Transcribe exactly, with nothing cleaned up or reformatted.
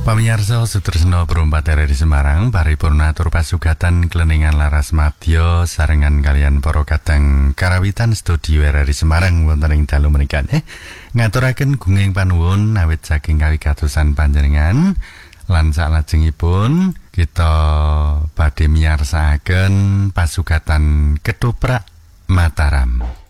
Pamirsa Sutresna Perumpat R R I Semarang paripurna atur pasugatan kleningan laras madya sarengan kalian para kadang karawitan studio R R I Semarang wonten ing dalu menika nggih. Ngaturaken gunging panuwun awit saking kawigatosan panjenengan lan salajengipun kita badhe miyarsakaken pasugatan Ketoprak Mataram.